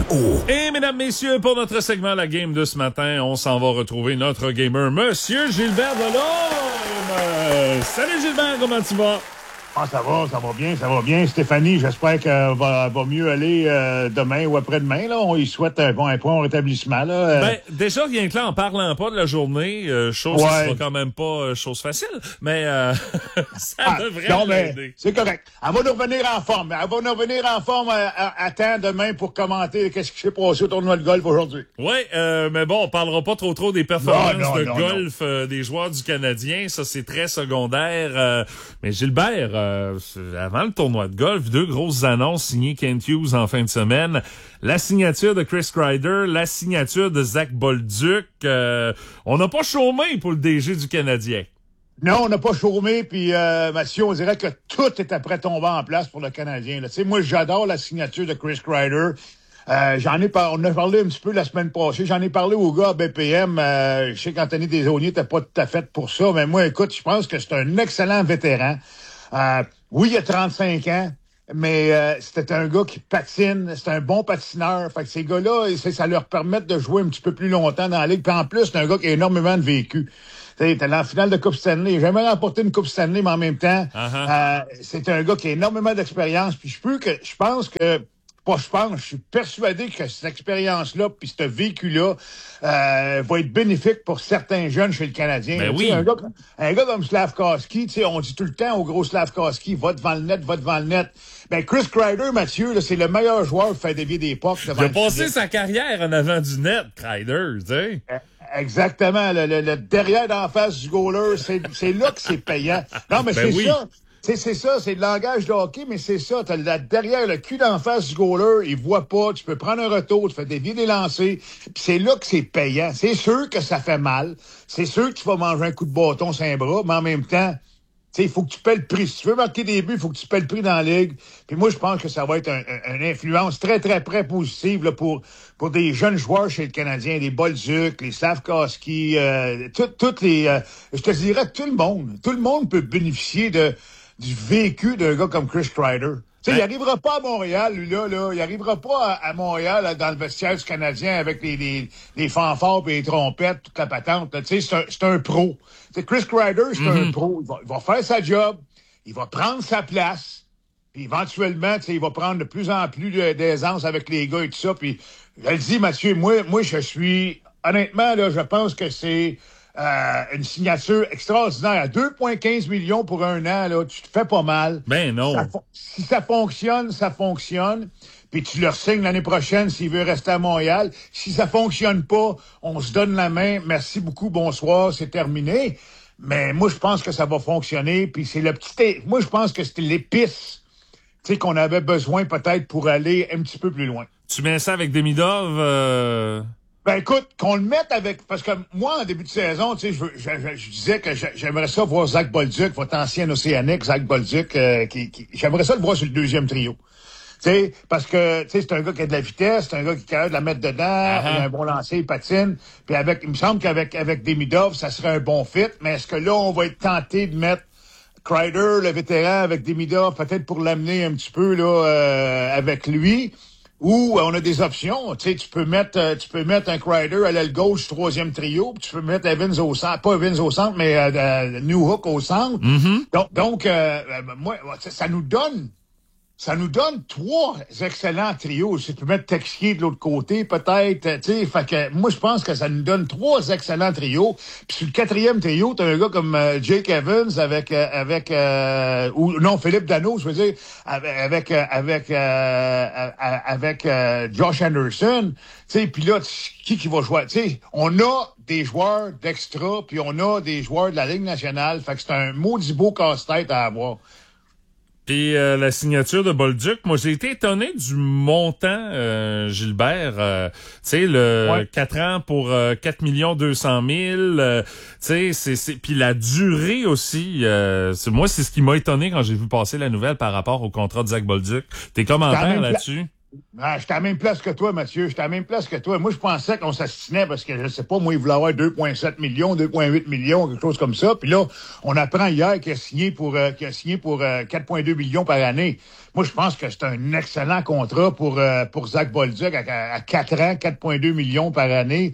Et mesdames, messieurs, pour notre segment La Game de ce matin, on s'en va retrouver notre gamer, Monsieur Gilbert Delorme. Salut Gilbert, comment tu vas? Ah, ça va bien. Stéphanie, j'espère qu'elle va mieux aller demain ou après-demain. Là, on lui souhaite un bon rétablissement. Là. Ben, déjà, rien que là, en parlant pas de la journée, chose qui sera quand même pas chose facile, mais ça devrait l'aider. C'est correct. Elle va nous revenir en forme. À temps demain pour commenter qu'est-ce qui s'est passé au tournoi de golf aujourd'hui. Oui, mais bon, on parlera pas trop des performances de golf des joueurs du Canadien. Ça, c'est très secondaire. Mais Gilbert, avant le tournoi de golf, 2 grosses annonces signées Kent Hughes en fin de semaine. La signature de Chris Kreider, la signature de Zach Bolduc. On n'a pas chômé pour le DG du Canadien. Non, on n'a pas chômé, puis Mathieu, on dirait que tout est après tombé en place pour le Canadien. Tu sais, moi, j'adore la signature de Chris Kreider. On a parlé un petit peu la semaine passée. J'en ai parlé au gars à BPM. Je sais qu'Anthony Desaulniers n'était pas tout à fait pour ça, mais moi, écoute, je pense que c'est un excellent vétéran. Oui, il a 35 ans, mais c'était un gars qui patine, c'est un bon patineur. Fait que ces gars-là, ça leur permet de jouer un petit peu plus longtemps dans la ligue. Puis en plus, c'est un gars qui a énormément de vécu. T'es allé en finale de Coupe Stanley. Il a jamais remporté une Coupe Stanley, mais en même temps, c'est un gars qui a énormément d'expérience. Puis je suis persuadé que cette expérience-là puis ce vécu-là va être bénéfique pour certains jeunes chez le Canadien. Ben oui. Un gars comme Slafkovský, on dit tout le temps au gros Slafkovský, va devant le net. Ben Chris Kreider, Mathieu, là, c'est le meilleur joueur pour faire dévier des pucks. Il a passé sa carrière en avant du net, Kreider, tu sais. Exactement. Le derrière d'en face du goaler, c'est là que c'est payant. Non, mais c'est ça. C'est ça, c'est le langage de hockey, mais c'est ça. T'as derrière le cul d'en face du goaler, il voit pas, tu peux prendre un retour, tu fais dévier des lancers, puis c'est là que c'est payant. C'est sûr que ça fait mal, c'est sûr que tu vas manger un coup de bâton sur un bras, mais en même temps, il faut que tu paies le prix. Si tu veux marquer des buts, il faut que tu paies le prix dans la ligue. Puis moi, je pense que ça va être une influence très, très, très positive là, pour des jeunes joueurs chez le Canadien, les Bolduc, les Slafkovský, toutes les... je te dirais tout le monde peut bénéficier du vécu d'un gars comme Chris Kreider. Tu sais, il arrivera pas à Montréal, lui, là. Il arrivera pas à Montréal, là, dans le vestiaire du Canadien, avec les fanfares et les trompettes, toute la patente. Tu sais, c'est un pro. T'sais, Chris Kreider, c'est un pro. Il va faire sa job. Il va prendre sa place. Puis éventuellement, il va prendre de plus en plus d'aisance avec les gars et tout ça. Puis, je le dis, Mathieu, moi, je suis... Honnêtement, là, je pense que c'est... une signature extraordinaire. À 2,15 millions pour un an, là, tu te fais pas mal. Ben non. Si ça fonctionne, ça fonctionne. Puis tu leur signes l'année prochaine s'il veut rester à Montréal. Si ça fonctionne pas, on se donne la main. Merci beaucoup, bonsoir, c'est terminé. Mais moi, je pense que ça va fonctionner. Puis c'est moi, je pense que c'était l'épice, qu'on avait besoin peut-être pour aller un petit peu plus loin. Tu mets ça avec Demidov? Ben écoute, qu'on le mette avec... Parce que moi, en début de saison, tu sais, je disais que j'aimerais ça voir Zach Bolduc, votre ancien océanique, Zach Bolduc, j'aimerais ça le voir sur le deuxième trio. Tu sais, parce que tu sais, c'est un gars qui a de la vitesse, c'est un gars qui est capable de la mettre dedans, il a un bon lancer, il patine. Puis il me semble qu'avec Demidov, ça serait un bon fit. Mais est-ce que là, on va être tenté de mettre Kreider, le vétéran, avec Demidov, peut-être pour l'amener un petit peu là avec lui? Ou on a des options, tu sais, tu peux mettre un Kreider à l'aile gauche, troisième trio, puis tu peux mettre Evans au centre, pas Evans au centre, mais Newhook au centre. Donc, moi, ça nous donne 3 excellents trios. Si tu peux mettre Texier de l'autre côté, peut-être, tu sais, fait que moi, je pense que ça nous donne 3 excellents trios. Puis sur le 4e trio, t'as un gars comme Jake Evans Philippe Danault, je veux dire, avec Josh Anderson. Tu sais, puis là, qui va jouer? Tu sais, on a des joueurs d'extra, puis on a des joueurs de la Ligue nationale. Fait que c'est un maudit beau casse-tête à avoir. Puis la signature de Bolduc, moi j'ai été étonné du montant, Gilbert. Tu sais, 4 ans pour 4 200 000. Tu sais, puis la durée aussi. Moi, c'est ce qui m'a étonné quand j'ai vu passer la nouvelle par rapport au contrat de Zach Bolduc. Tes commentaires là-dessus? Ah, j'étais à la même place que toi, Mathieu. J'étais à la même place que toi. Moi, je pensais qu'on s'assinait parce que, je sais pas, moi, il voulait avoir 2,7 millions, 2,8 millions, quelque chose comme ça. Puis là, on apprend hier qu'il a signé pour 4,2 millions par année. Moi, je pense que c'est un excellent contrat pour Zach Bolduc à 4 ans, 4,2 millions par année.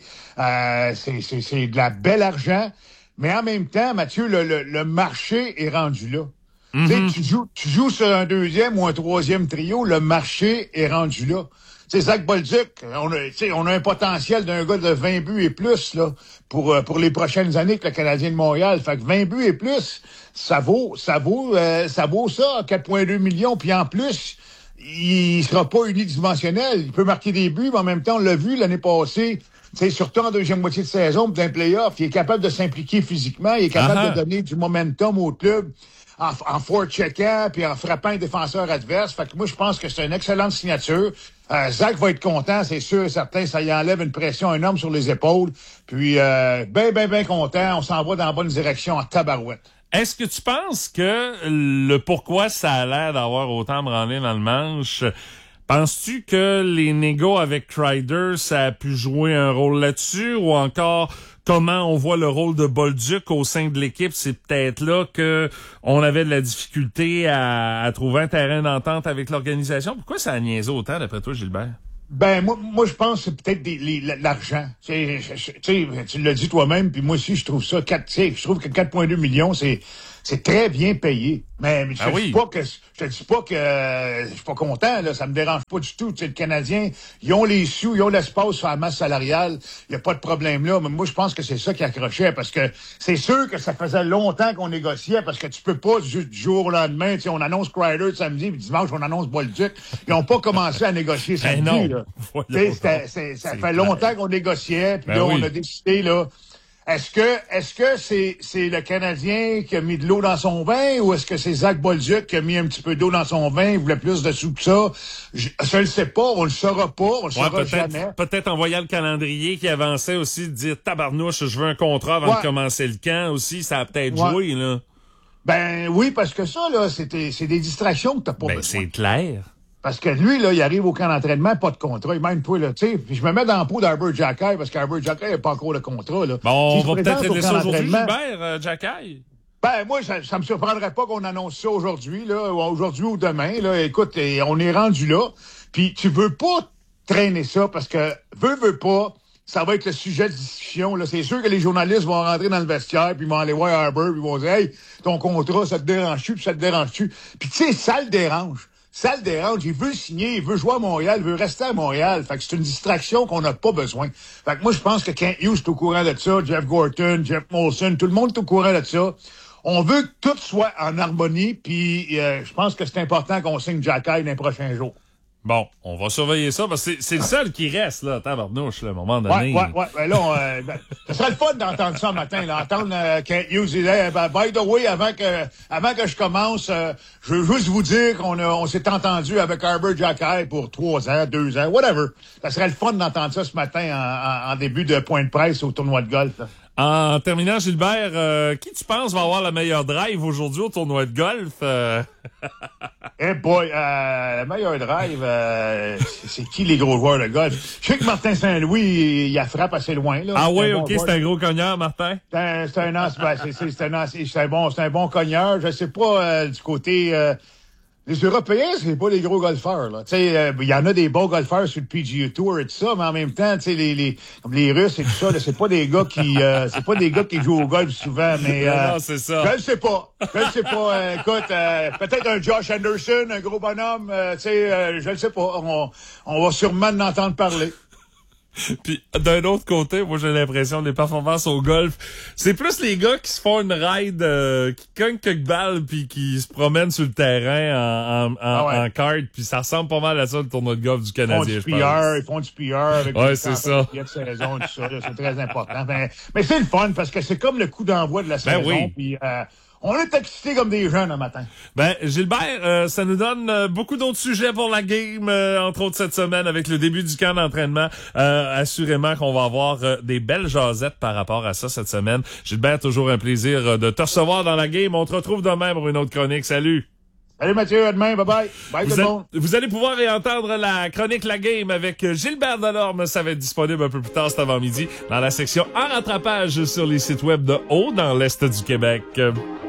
C'est de la belle argent. Mais en même temps, Mathieu, le marché est rendu là. Tu joues sur un deuxième ou un troisième trio, le marché est rendu là. Tu sais, Zach Bolduc, on a un potentiel d'un gars de 20 buts et plus là pour les prochaines années avec le Canadien de Montréal. Fait que 20 buts et plus, ça vaut ça, 4,2 millions. Puis en plus, il sera pas unidimensionnel. Il peut marquer des buts, mais en même temps, on l'a vu l'année passée. T'sais, surtout en deuxième moitié de saison, d'un play-off, il est capable de s'impliquer physiquement, il est capable de donner du momentum au club en forecheckant puis en frappant un défenseur adverse. Fait que moi, je pense que c'est une excellente signature. Zach va être content, c'est sûr et certain. Ça y enlève une pression énorme sur les épaules. Puis, bien content. On s'en va dans la bonne direction en tabarouette. Est-ce que tu penses que le pourquoi ça a l'air d'avoir autant branlé dans le manche... Penses-tu que les négos avec Kreider, ça a pu jouer un rôle là-dessus ou encore comment on voit le rôle de Bolduc au sein de l'équipe? C'est peut-être là que on avait de la difficulté à trouver un terrain d'entente avec l'organisation. Pourquoi ça a niaisé autant d'après toi, Gilbert? Ben moi je pense que c'est peut-être l'argent. Tu l'as dit toi-même, puis moi aussi je trouve ça je trouve que 4,2 millions c'est très bien payé. Mais je te dis pas que je suis pas content là, ça me dérange pas du tout. Tu sais, le Canadien, ils ont les sous, ils ont l'espace sur la masse salariale, il y a pas de problème là, mais moi je pense que c'est ça qui accrochait parce que c'est sûr que ça faisait longtemps qu'on négociait parce que tu peux pas du jour au lendemain, tu sais, on annonce Kreider samedi, puis dimanche on annonce Bolduc. Ils ont pas commencé à négocier samedi là. Voilà, ça fait longtemps qu'on négociait, puis là on a décidé là. Est-ce que c'est le Canadien qui a mis de l'eau dans son vin ou est-ce que c'est Zach Bolduc qui a mis un petit peu d'eau dans son vin, il voulait plus de sous que ça? Je le sais pas, on le saura pas, on le saura jamais. Peut-être en voyant le calendrier qui avançait aussi, de dire tabarnouche, je veux un contrat avant de commencer le camp aussi, ça a peut-être joué, là. Ben oui, parce que ça, là, c'est des distractions que t'as pas besoin. C'est clair. Parce que lui, là, il arrive au camp d'entraînement, pas de contrat. Il même toi, là, tu sais. Puis je me mets dans le pot d'Arbor Jackay parce qu'Arbor Jackay n'a pas encore de contrat, là. Bon, on va peut-être régler ça aujourd'hui, Gilbert, Jackay. Ben, moi, ça me surprendrait pas qu'on annonce ça aujourd'hui, là, ou aujourd'hui ou demain, là. Écoute, on est rendu là. Puis tu veux pas traîner ça parce que, veux pas, ça va être le sujet de discussion, là. C'est sûr que les journalistes vont rentrer dans le vestiaire puis ils vont aller voir Arbor puis ils vont dire, hey, ton contrat, ça te dérange-tu puis ça te dérange-tu? Puis tu sais, ça le dérange. Ça le dérange, il veut signer, il veut jouer à Montréal, il veut rester à Montréal. Fait que c'est une distraction qu'on n'a pas besoin. Fait que moi, je pense que Kent Hughes est au courant de ça, Jeff Gorton, Jeff Molson, tout le monde est au courant de ça. On veut que tout soit en harmonie, puis je pense que c'est important qu'on signe Jackay dans les prochains jours. Bon, on va surveiller ça, parce que c'est le seul qui reste, là, tabarnouche, là, à un moment donné. Ouais. Ben là, ça serait le fun d'entendre ça matin, là, entendre Kent Hughes dire, by the way, avant que je commence, je veux juste vous dire qu'on s'est entendu avec Arbor Jackay pour 3 ans, 2 ans, whatever. Ça serait le fun d'entendre ça ce matin en début de point de presse au tournoi de golf, là. En terminant, Gilbert, qui tu penses va avoir la meilleure drive aujourd'hui au tournoi de golf? Eh boy, la meilleure drive, c'est qui les gros joueurs de golf? Je sais que Martin Saint-Louis, il a frappe assez loin, là. Ah oui, ok, c'est un gros cogneur, Martin. C'est un bon cogneur. Je sais pas du côté les Européens, c'est pas les gros golfeurs, là. Tu sais, il y en a des bons golfeurs sur le PGA Tour et tout ça, mais en même temps, tu sais, comme les Russes et tout ça, là, c'est pas des gars qui jouent au golf souvent, mais non, c'est ça. Je le sais pas. Écoute, peut-être un Josh Anderson, un gros bonhomme, tu sais, je le sais pas. On va sûrement en entendre parler. Puis d'un autre côté, moi j'ai l'impression des performances au golf, c'est plus les gars qui se font une ride, qui cognent quelques balles puis qui se promènent sur le terrain en kart, puis ça ressemble pas mal à ça le tournoi de golf du Canadien, je pense. Ils font du PR avec c'est ça. De saison, tout ça, là, c'est très important. Mais c'est le fun parce que c'est comme le coup d'envoi de la saison. Puis on est excités comme des jeunes un matin. Ben, Gilbert, ça nous donne beaucoup d'autres sujets pour la game, entre autres cette semaine avec le début du camp d'entraînement. Assurément qu'on va avoir des belles jasettes par rapport à ça cette semaine. Gilbert, toujours un plaisir de te recevoir dans la game. On te retrouve demain pour une autre chronique. Salut! Salut Mathieu, à demain, bye-bye. Bye tout le monde. Vous allez pouvoir réentendre la chronique La Game avec Gilbert Delorme. Ça va être disponible un peu plus tard cet avant-midi dans la section en rattrapage sur les sites web de Haut dans l'Est du Québec.